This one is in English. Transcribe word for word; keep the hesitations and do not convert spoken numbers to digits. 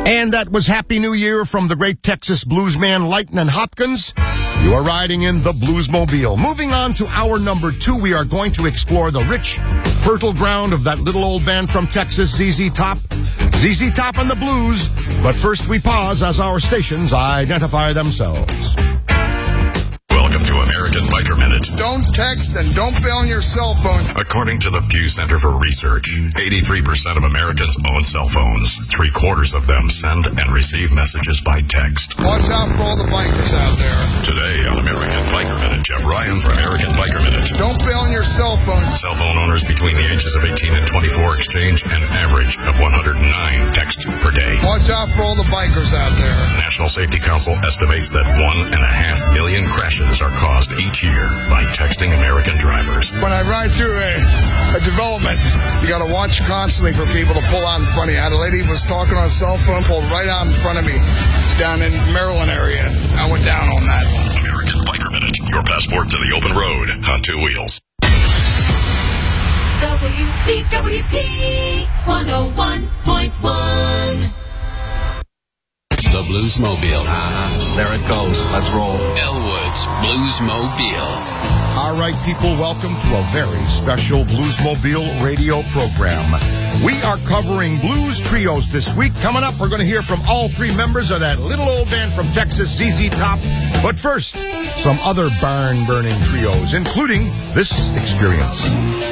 And that was Happy New Year from the great Texas bluesman Lightnin' Hopkins. You are riding in the Bluesmobile. Moving on to hour number two, we are going to explore the rich, fertile ground of that little old band from Texas, Z Z Top. Z Z Top and the Blues. But first we pause as our stations identify themselves. Welcome to American Biker Minute. Don't text and don't be on your cell phone. According to the Pew Center for Research, eighty-three percent of Americans own cell phones. Three quarters of them send and receive messages by text. Watch out for all the bikers out there. Today on American Biker Minute, Jeff Ryan for American Biker Minute. Don't be on your cell phone. Cell phone owners between the ages of eighteen and twenty-four exchange an average of one hundred nine texts per day. Watch out for all the bikers out there. The National Safety Council estimates that one and a half million crashes are caused each year by texting American drivers. When I ride through a, a development, you got to watch constantly for people to pull out in front of you. I had a lady who was talking on a cell phone, pulled right out in front of me down in Maryland area. I went down on that. American Biker Minute, your passport to the open road on two wheels. W B W P one oh one point one. The Bluesmobile. Uh, there it goes. Let's roll. Elwood's Bluesmobile. All right, people, welcome to a very special Bluesmobile radio program. We are covering blues trios this week. Coming up, we're going to hear from all three members of that little old band from Texas, Z Z Top. But first, some other barn-burning trios, including this experience.